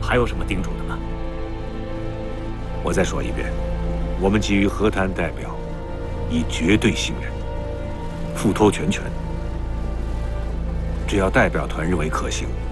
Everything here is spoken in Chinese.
还有什么叮嘱的吗？ 我再说一遍，我们给予和谈代表以绝对信任，付托全权。只要代表团认为可行，